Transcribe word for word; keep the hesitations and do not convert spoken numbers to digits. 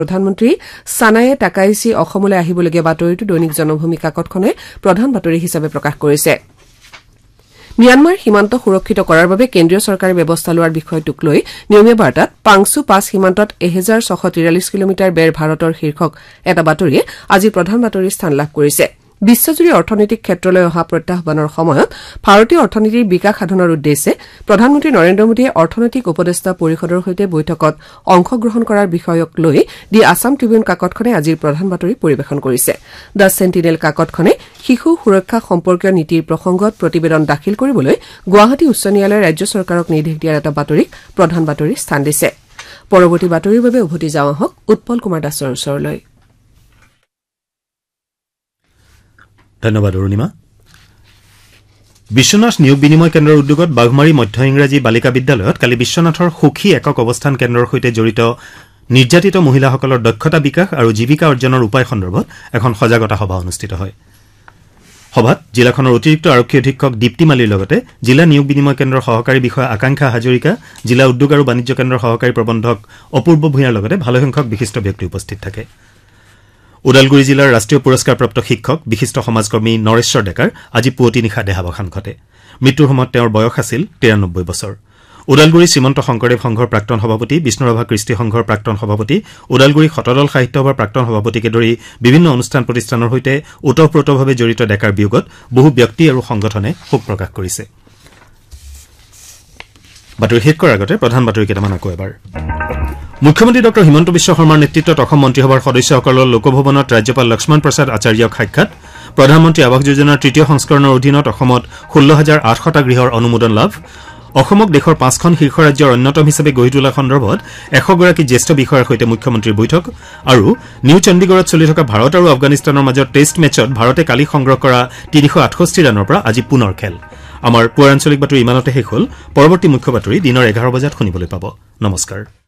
প্ৰধানমন্ত্ৰী সানায়ে টাকাইছি অসমলৈ আহিবলগীয়া বাতৰিটো দৈনিক জনভূমি কাকতখনে প্ৰধান বাতৰি হিচাপে প্ৰকাশ কৰিছে। মিয়ানমাৰ সীমান্ত সুৰক্ষিত কৰাৰ বাবে কেন্দ্ৰীয় চৰকাৰে ব্যৱস্থা লোৱাৰ বিষয়টোক লৈ নিয়মীয়া বাৰ্তাত পাংছু পাছ সীমান্তত এক হাজাৰ ছশ তিৰাল্লিছ কিলোমিটাৰ বেৰ ভাৰতৰ শীৰ্ষক এটা বাতৰিয়ে আজি প্ৰধান বাতৰিৰ স্থান লাভ কৰিছে। বিশ্বজুৰি অৰ্থনৈতিক ক্ষেত্ৰলৈ অহা প্ৰত্যাহ্বানৰ সময়ত ভাৰতীয় অৰ্থনীতিৰ বিকাশ সাধনৰ উদ্দেশ্যে প্ৰধানমন্ত্ৰী নৰেন্দ্ৰ মোদীয়ে অৰ্থনৈতিক উপদেষ্টা পৰিষদৰ সৈতে বৈঠকত অংশগ্ৰহণ কৰাৰ বিষয়ক লৈ দি আছাম ট্ৰিবিউন কাকতখনে আজিৰ প্ৰধান বাতৰি পৰিৱেশন কৰিছে। দ্য চেণ্টিনেল কাকতখনে শিশু সুৰক্ষা সম্পৰ্কীয় নীতিৰ প্ৰসংগত প্ৰতিবেদন দাখিল কৰিবলৈ গুৱাহাটী উচ্চ ন্যায়ালয়ে ৰাজ্য চৰকাৰক নিৰ্দেশ দিয়াৰ এটা বাতৰিক প্ৰধান বাতৰিৰ স্থান দিছে। পৰৱৰ্তী বাতৰিৰ বাবে উভতি যাওঁ আহক উৎপল কুমাৰ দাসৰ ওচৰলৈ। ধন্যবাদ অৰুণিমা। বিশ্বনাথ নিয়োগ বিনিময় কেন্দ্ৰৰ উদ্যোগত বাঘমাৰী মধ্য ইংৰাজী বালিকা বিদ্যালয়ত কালি বিশ্বনাথৰ সুখী একক অৱস্থান কেন্দ্ৰৰ সৈতে জড়িত নিৰ্যাতিত মহিলাসকলৰ দক্ষতা বিকাশ আৰু জীৱিকা অৰ্জনৰ উপায় সন্দৰ্ভত এখন সজাগতা সভা অনুষ্ঠিত হয়। সভাত জিলাখনৰ অতিৰিক্ত আৰক্ষী অধীক্ষক দীপ্তি মালিৰ লগতে জিলা নিয়োগ বিনিময় কেন্দ্ৰৰ সহকাৰী বিষয়া আকাংক্ষা হাজৰিকা, জিলা উদ্যোগ আৰু বাণিজ্য কেন্দ্ৰৰ সহকাৰী প্ৰবন্ধক অপূৰ্ব ভূঞাৰ লগতে ভালেসংখ্যক বিশিষ্ট ব্যক্তি উপস্থিত থাকে। ওদালগুৰি জিলাৰ ৰাষ্ট্ৰীয় পুৰস্কাৰপ্ৰাপ্ত শিক্ষক বিশিষ্ট সমাজকৰ্মী নৰেশ্বৰ ডেকাৰ আজি পুৱতি নিশা দেহাৱসান ঘটে। মৃত্যুৰ সময়ত তেওঁৰ বয়স আছিল তিৰানব্বৈ বছৰ। ওদালগুৰি শ্ৰীমন্ত শংকৰদেৱ সংঘৰ প্ৰাক্তন সভাপতি, বিষ্ণুৰাভা কৃষ্টি সংঘৰ প্ৰাক্তন সভাপতি, ওদালগুৰি শতদল সাহিত্য সভাৰ প্ৰাক্তন সভাপতিকে ধৰি বিভিন্ন অনুষ্ঠান প্ৰতিষ্ঠানৰ সৈতে ওতঃপ্ৰোতভাৱে জড়িত ডেকাৰ বিয়োগত বহু ব্যক্তি আৰু সংগঠনে শোক প্ৰকাশ কৰিছে। বাতৰি শেষ কৰাৰ আগতে প্ৰধান বাতৰি কেইটামান আকৌ এবাৰ। মুখ্যমন্ত্ৰী ডঃ হিমন্ত বিশ্ব শৰ্মাৰ নেতৃত্বত অসম মন্ত্ৰীসভাৰ সদস্যসকলৰ লোকভৱনত ৰাজ্যপাল লক্ষ্মণ প্ৰসাদ আচাৰ্যক সাক্ষাৎ। প্ৰধানমন্ত্ৰী আৱাস যোজনাৰ তৃতীয় সংস্কৰণৰ অধীনত অসমত ষোল্ল হাজাৰ আঠশটা গৃহৰ অনুমোদন লাভ। অসমক দেশৰ পাঁচখন শীৰ্ষ ৰাজ্যৰ অন্যতম হিচাপে গঢ়ি তোলা সন্দৰ্ভত এশগৰাকী জ্যেষ্ঠ বিষয়াৰ সৈতে মুখ্যমন্ত্ৰীৰ বৈঠক। আৰু নিউ চণ্ডীগড়ত চলি থকা ভাৰত আৰু আফগানিস্তানৰ মাজত টেষ্ট মেচত ভাৰতে কালি সংগ্ৰহ কৰা তিনিশ আঠষষ্ঠি ৰানৰ পৰা আজি পুনৰ খেল। আমাৰ পুৱাৰ আঞ্চলিক বাতৰি ইমানতে শেষ হ'ল। পৰৱৰ্তী মুখ্য বাতৰি দিনৰ এঘাৰ বজাত শুনিবলৈ পাব। নমস্কাৰ।